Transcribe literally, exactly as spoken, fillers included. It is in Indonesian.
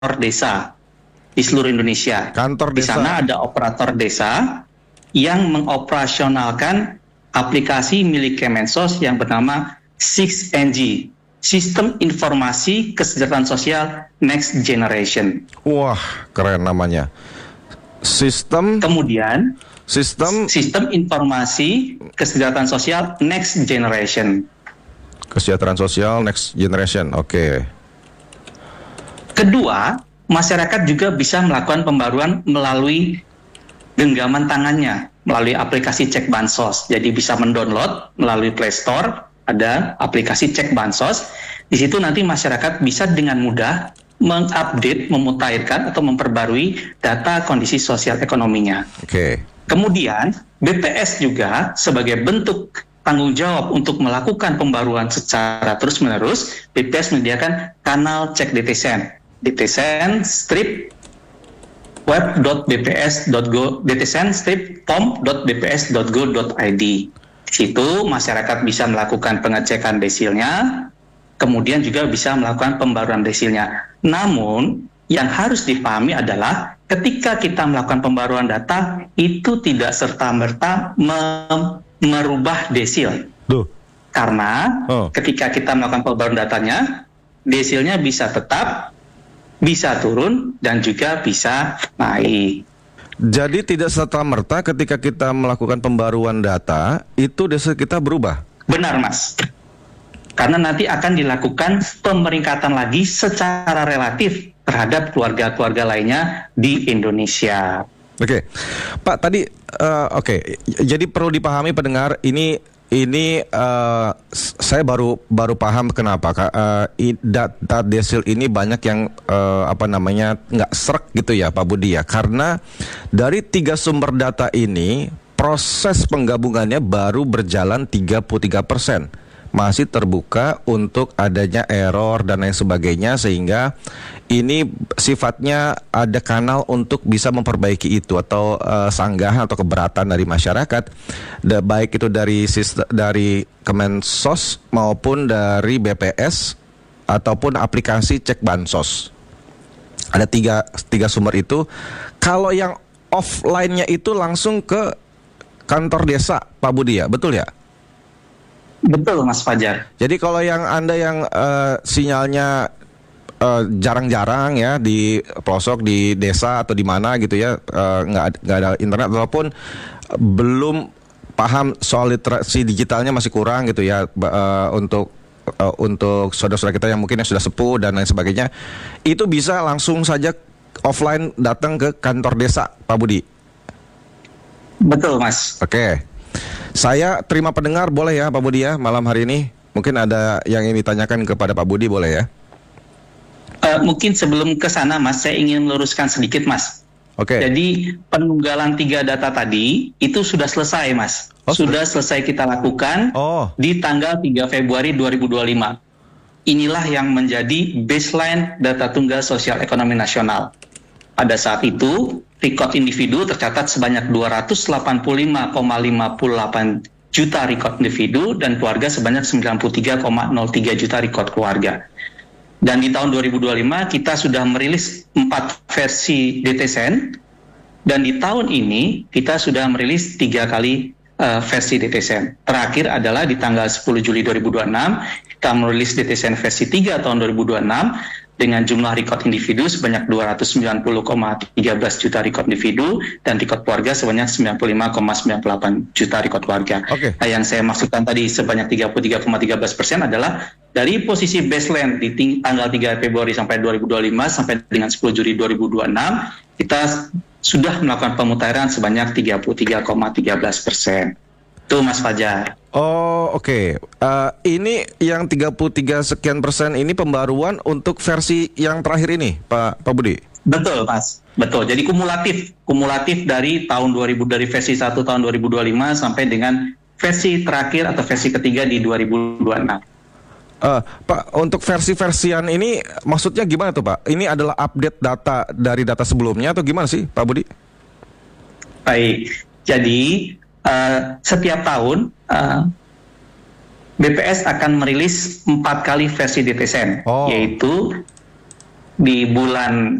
desa di seluruh Indonesia. Kantor Di desa. sana ada operator desa yang mengoperasionalkan aplikasi milik Kemensos yang bernama six N G, Sistem Informasi Kesejahteraan Sosial Next Generation. Wah, keren namanya. Sistem Kemudian sistem Sistem Informasi Kesejahteraan Sosial Next Generation. kesejahteraan sosial next generation. Oke. Kedua, masyarakat juga bisa melakukan pembaruan melalui genggaman tangannya, melalui aplikasi Cek Bansos. Jadi bisa mendownload melalui Play Store, ada aplikasi Cek Bansos. Di situ nanti masyarakat bisa dengan mudah mengupdate, memutairkan atau memperbarui data kondisi sosial ekonominya. Oke. Kemudian B P S juga sebagai bentuk tanggung jawab untuk melakukan pembaruan secara terus-menerus, B P S menyediakan kanal Cek D T S E N. D T S E N strip web dot b p s dot go D T S E N strip pom dot b p s dot go dot i d. Di situ masyarakat bisa melakukan pengecekan desilnya, kemudian juga bisa melakukan pembaruan desilnya. Namun yang harus dipahami adalah ketika kita melakukan pembaruan data itu tidak serta-merta me- merubah desil. Duh. Karena Oh. ketika kita melakukan pembaruan datanya, desilnya bisa tetap, bisa turun, dan juga bisa naik. Jadi tidak serta-merta ketika kita melakukan pembaruan data, itu desa kita berubah. Benar, Mas. Karena nanti akan dilakukan pemeringkatan lagi secara relatif terhadap keluarga-keluarga lainnya di Indonesia. Oke, Pak tadi eh, oke, jadi perlu dipahami pendengar ini ini eh, saya baru baru paham kenapa Kak, eh, i- data desil ini banyak yang eh, apa namanya nggak srek gitu ya Pak Budi ya, karena dari tiga sumber data ini proses penggabungannya baru berjalan tiga puluh tiga persen. Masih terbuka untuk adanya error dan lain sebagainya, sehingga ini sifatnya ada kanal untuk bisa memperbaiki itu atau uh, sanggahan atau keberatan dari masyarakat, da, baik itu dari sistem, dari Kemensos maupun dari B P S ataupun aplikasi Cek Bansos. Ada tiga tiga sumber itu. Kalau yang offline-nya itu langsung ke kantor desa, Pak Budi ya, betul ya? Betul, Mas Fajar. Jadi kalau yang Anda yang uh, sinyalnya uh, jarang-jarang ya di pelosok di desa atau di mana gitu ya, uh, nggak nggak ada internet ataupun belum paham soal literasi digitalnya masih kurang gitu ya, uh, untuk uh, untuk saudara-saudara kita yang mungkin yang sudah sepuh dan lain sebagainya, itu bisa langsung saja offline datang ke kantor desa, Pak Budi. Betul, Mas. Oke. Saya terima pendengar boleh ya Pak Budi ya malam hari ini. Mungkin ada yang ingin ditanyakan kepada Pak Budi boleh ya? Uh, mungkin sebelum ke sana, Mas, saya ingin meluruskan sedikit, Mas. Oke. Jadi penunggalan tiga data tadi itu sudah selesai, Mas. Oh, sudah selesai kita lakukan Oh. di tanggal tiga Februari dua ribu dua puluh lima. Inilah yang menjadi baseline data tunggal sosial ekonomi nasional. Pada saat itu, record individu tercatat sebanyak dua ratus delapan puluh lima koma lima delapan juta record individu dan keluarga sebanyak sembilan puluh tiga koma nol tiga juta record keluarga. Dan di tahun dua ribu dua puluh lima kita sudah merilis empat versi D T S E N, dan di tahun ini kita sudah merilis tiga kali uh, versi D T S E N. Terakhir adalah di tanggal sepuluh Juli dua ribu dua puluh enam kita merilis D T S E N versi tiga tahun dua ribu dua puluh enam dengan jumlah record individu sebanyak dua ratus sembilan puluh koma tiga belas juta record individu dan record keluarga sebanyak sembilan puluh lima koma sembilan delapan juta record keluarga. Oke. Nah, yang saya maksudkan tadi sebanyak tiga puluh tiga koma tiga belas persen adalah dari posisi baseline di ting- tanggal tiga Februari sampai dua ribu dua puluh lima sampai dengan sepuluh Juli dua ribu dua puluh enam kita sudah melakukan pemutahiran sebanyak tiga puluh tiga koma tiga belas persen. Itu Mas Fajar. Oh oke, okay. uh, ini yang tiga puluh tiga sekian persen ini pembaruan untuk versi yang terakhir ini, Pak Pak Budi. Betul, Mas. Betul. Jadi kumulatif, kumulatif dari tahun dua ribu dari versi satu tahun dua ribu dua puluh lima sampai dengan versi terakhir atau versi ketiga di dua ribu dua puluh enam. Uh, Pak, untuk versi-versian ini maksudnya gimana tuh Pak? Ini adalah update data dari data sebelumnya atau gimana sih, Pak Budi? Baik. Jadi Uh, setiap tahun uh, B P S akan merilis empat kali versi D T S E N, Oh. yaitu di bulan